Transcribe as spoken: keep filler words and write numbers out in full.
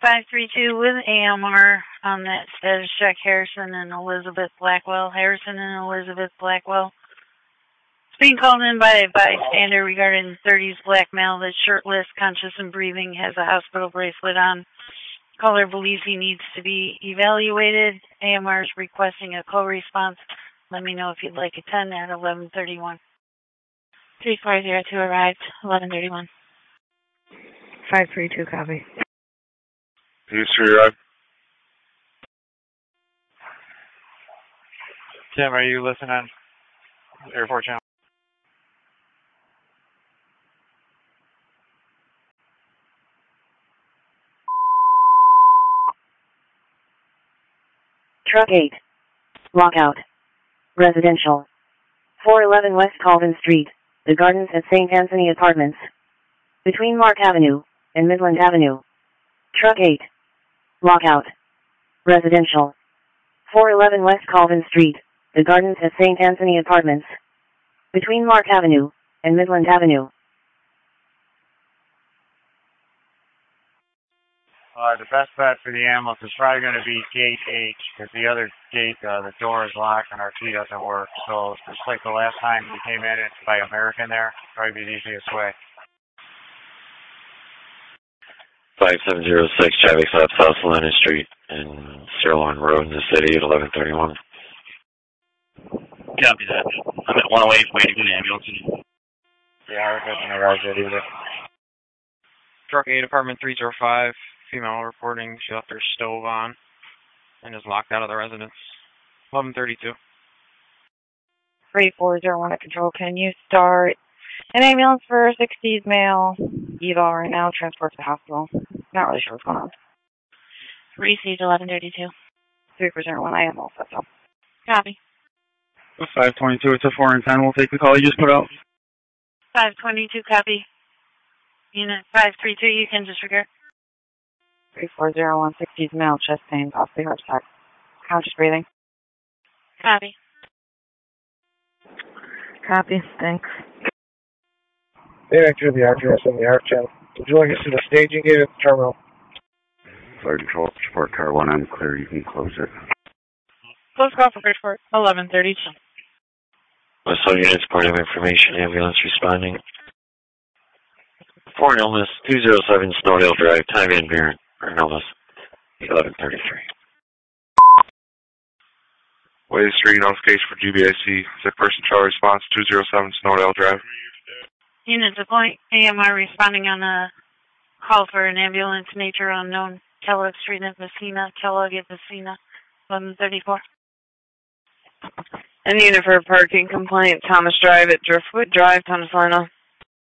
five three two with A M R on that status check, Harrison and Elizabeth Blackwell. Harrison and Elizabeth Blackwell. It's being called in by a bystander regarding thirties black male that's shirtless, conscious and breathing, has a hospital bracelet on. Caller believes he needs to be evaluated. A M R is requesting a co-response. Let me know if you'd like a ten at eleven thirty-one. three four zero two arrived, eleven thirty-one. five three two, copy. Houston, arrived. Tim, are you listening on Airport Channel? Truck eight. Lockout. Residential. four eleven West Colvin Street, The Gardens at Saint Anthony Apartments. Between Mark Avenue and Midland Avenue. Truck eight. Lockout. Residential. four eleven West Colvin Street, The Gardens at Saint Anthony Apartments. Between Mark Avenue and Midland Avenue. Uh, the best bet for the ambulance is probably going to be gate H, because the other gate, uh, the door is locked and our key doesn't work. So just like the last time we came in, it's by American there, probably be the easiest way. five seven zero six, traffic stop South Salina Street and Sirloin Road in the city at eleven thirty-one. Copy that. I'm at one oh eight waiting for the ambulance. Yeah, we're good to arrive yet either. Truck eight, apartment three zero five. Female reporting she left her stove on and is locked out of the residence. eleven thirty-two. three four zero one at control. Can you start an ambulance for a sixties male? Eval right now, transport to the hospital. Not really sure what's going on. Received eleven thirty-two. three four zero one, I am all set up. Copy. five twenty-two, it's a four and ten. We'll take the call you just put out. five twenty-two, copy. Unit five three two, you can disregard. three four zero one, sixties male, chest pain, possibly heart attack. Conscious breathing. Copy. Copy, thanks. Back to the address on the ARC channel. Would you like us to the staging gate at the terminal? Fire control, support car one, I'm clear, you can close it. Close call for Bridgeport, eleven thirty-two. West Side units, point of information, ambulance responding. For an illness, two oh seven Snowdale Drive, time in Barron, for an illness, eleven thirty-three. Way three notification for G B I C. Sick person child response, two oh seven Snowdale Drive. Unit to point, A M R responding on a call for an ambulance, nature unknown, Kellogg Street at Messina, Kellogg at Messina, eleven thirty-four. An unit for a parking complaint, Thomas Drive at Driftwood Drive, Thomas Lino.